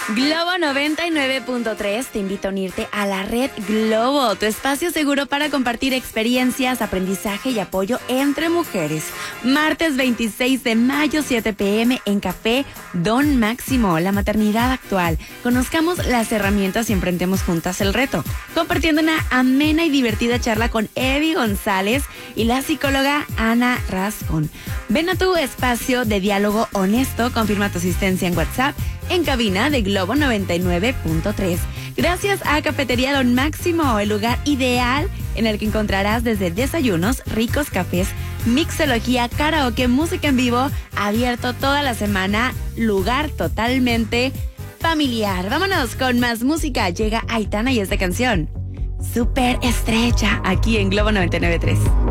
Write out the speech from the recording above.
Globo 99.3 te invita a unirte a la red Globo, tu espacio seguro para compartir experiencias, aprendizaje y apoyo entre mujeres. Martes 26 de mayo, 7 p.m. en Café Don Máximo, la maternidad actual. Conozcamos las herramientas y enfrentemos juntas el reto. Compartiendo una amena y divertida charla con Evi González y la psicóloga Ana Rascón. Ven a tu espacio de diálogo honesto, confirma tu asistencia en WhatsApp en cabina de Globo 99.3. Gracias a Cafetería Don Máximo, el lugar ideal en el que encontrarás desde desayunos, ricos cafés, mixología, karaoke, música en vivo, abierto toda la semana, lugar totalmente familiar. Vámonos con más música. Llega Aitana y esta canción, Súper Estrecha, aquí en Globo 99.3.